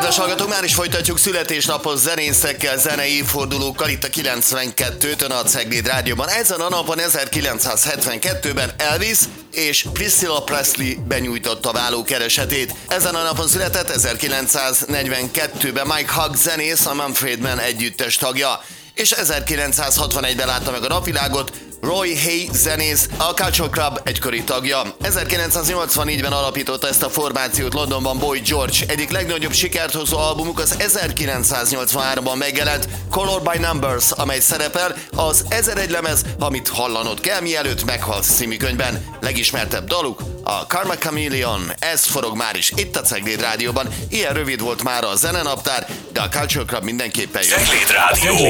kedves hallgatók, már is folytatjuk születésnapos zenészekkel, zenei évfordulókkal itt a 92-tön a Cegléd Rádióban. Ezen a napon 1972-ben Elvis és Priscilla Presley benyújtotta vállókeresetét. Ezen a napon született 1942-ben Mike Hugg zenész, a Manfred Mann együttes tagja. És 1961-ben látta meg a napvilágot Roy Hay zenész, a Culture Club egykori tagja. 1984-ben alapította ezt a formációt Londonban Boy George. Egyik legnagyobb sikert hozó albumuk az 1983-ban megjelent Color by Numbers, amely szerepel az 1001 lemez, amit hallanod kell, mielőtt meghalsz című könyvben. Legismertebb daluk a Karma Chameleon. Ez forog már is itt a Cegléd Rádióban. Ilyen rövid volt már a zenenaptár, de a Culture Club mindenképpen jön. Cegléd Rádió.